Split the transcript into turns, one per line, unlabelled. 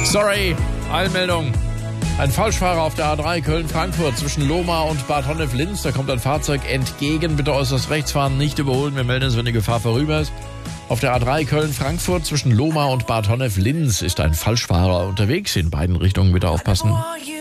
Sorry, Eilmeldung. Ein Falschfahrer auf der A3 Köln-Frankfurt zwischen Lohmar und Bad Honnef-Linz. Da kommt ein Fahrzeug entgegen. Bitte äußerst rechts fahren, nicht überholen. Wir melden uns, wenn die Gefahr vorüber ist. Auf der A3 Köln-Frankfurt zwischen Lohmar und Bad Honnef-Linz ist ein Falschfahrer unterwegs. In beiden Richtungen bitte aufpassen.